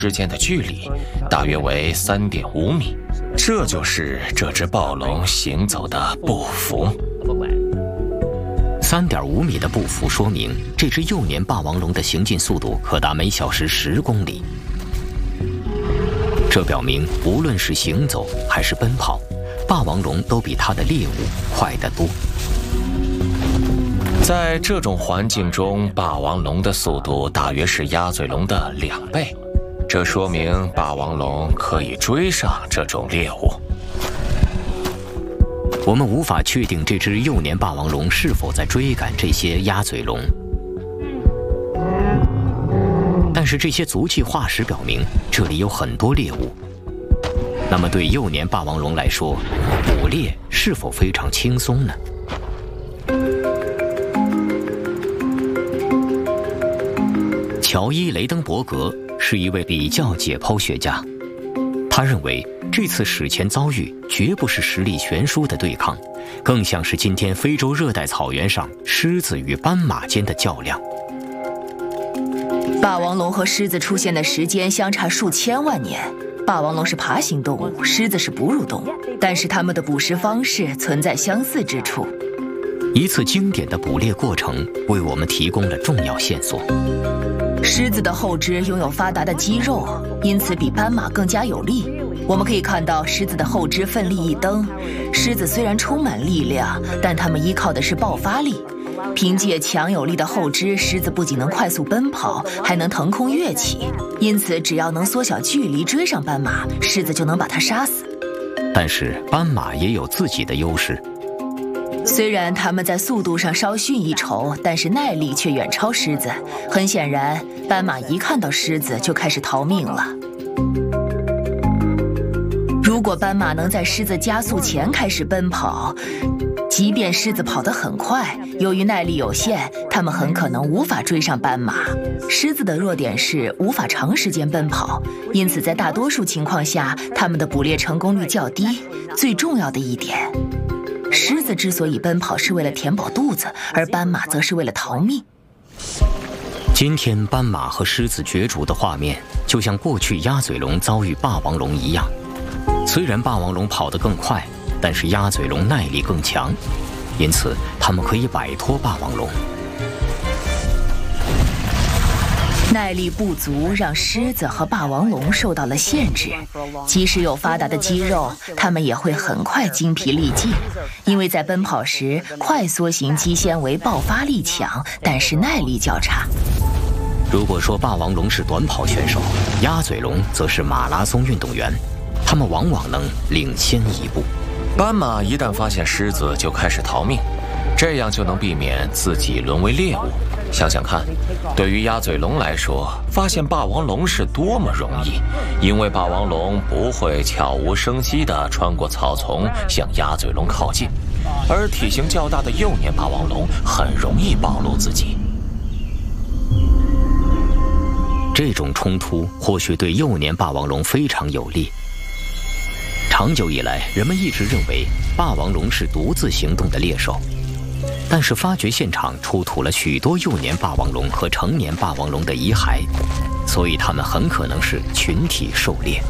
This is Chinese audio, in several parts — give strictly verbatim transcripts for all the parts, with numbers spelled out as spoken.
之间的距离大约为 三点五米，这就是这只暴龙行走的步幅。 三点五米的步幅说明这只幼年霸王龙的行进速度可达每小时十公里。这表明，无论是行走还是奔跑，霸王龙都比它的猎物快得多。 在这种环境中，霸王龙的速度大约是鸭嘴龙的两倍，这说明霸王龙可以追上这种猎物。 我们无法确定这只幼年霸王龙是否在追赶这些鸭嘴龙，但是这些足迹化石表明这里有很多猎物。那么对幼年霸王龙来说，捕猎是否非常轻松呢？乔伊·雷登伯格是一位比较解剖学家，他认为这次史前遭遇绝不是实力悬殊的对抗，更像是今天非洲热带草原上狮子与斑马间的较量。 霸王龙和狮子出现的时间相差数千万年。霸王龙是爬行动物，狮子是哺乳动物，但是它们的捕食方式存在相似之处。 一次经典的捕猎过程为我们提供了重要线索。 狮子的后肢拥有发达的肌肉，因此比斑马更加有力。我们可以看到狮子的后肢奋力一蹬。狮子虽然充满力量，但它们依靠的是爆发力。凭借强有力的后肢，狮子不仅能快速奔跑，还能腾空跃起。因此，只要能缩小距离追上斑马，狮子就能把它杀死。 但是，斑马也有自己的优势。 虽然它们在速度上稍逊一筹，但是耐力却远超狮子。很显然，斑马一看到狮子就开始逃命了。如果斑马能在狮子加速前开始奔跑，即便狮子跑得很快，由于耐力有限，它们很可能无法追上斑马。狮子的弱点是无法长时间奔跑，因此在大多数情况下，它们的捕猎成功率较低。最重要的一点，狮子之所以奔跑是为了填饱肚子，而斑马则是为了逃命。 今天斑马和狮子角逐的画面，就像过去鸭嘴龙遭遇霸王龙一样。虽然霸王龙跑得更快，但是鸭嘴龙耐力更强，因此它们可以摆脱霸王龙。 耐力不足让狮子和霸王龙受到了限制，即使有发达的肌肉，它们也会很快精疲力尽，因为在奔跑时，快缩型肌纤维爆发力强，但是耐力较差。 如果说霸王龙是短跑选手，鸭嘴龙则是马拉松运动员，它们往往能领先一步。 斑马一旦发现狮子就开始逃命，这样就能避免自己沦为猎物。想想看，对于鸭嘴龙来说，发现霸王龙是多么容易，因为霸王龙不会悄无声息地穿过草丛向鸭嘴龙靠近，而体型较大的幼年霸王龙很容易暴露自己。 这种冲突或许对幼年霸王龙非常有利。长久以来，人们一直认为霸王龙是独自行动的猎手，但是发掘现场出土了许多幼年霸王龙和成年霸王龙的遗骸，所以它们很可能是群体狩猎。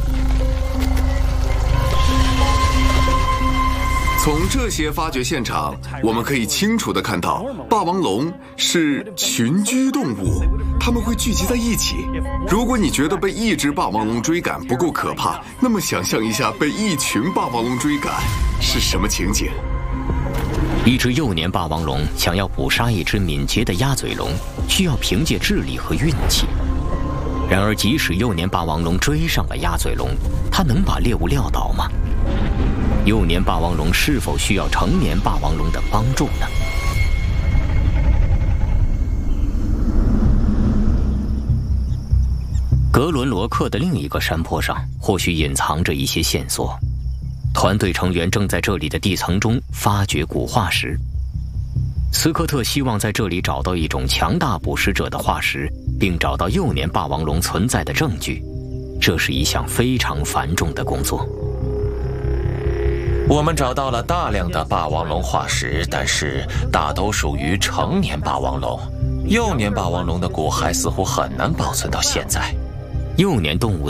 从这些发掘现场，我们可以清楚地看到，霸王龙是群居动物，它们会聚集在一起。如果你觉得被一只霸王龙追赶不够可怕，那么想象一下被一群霸王龙追赶是什么情景？ 一只幼年霸王龙想要捕杀一只敏捷的鸭嘴龙，需要凭借智力和运气。然而，即使幼年霸王龙追上了鸭嘴龙，它能把猎物撂倒吗？幼年霸王龙是否需要成年霸王龙的帮助呢？格伦罗克的另一个山坡上，或许隐藏着一些线索。团队成员正在这里的地层中发掘古化石。斯科特希望在这里找到一种强大捕食者的化石，并找到幼年霸王龙存在的证据。这是一项非常繁重的工作。 我们找到了大量的霸王龙化石，但是大都属于成年霸王龙。幼年霸王龙的骨骸似乎很难保存到现在。 幼年动物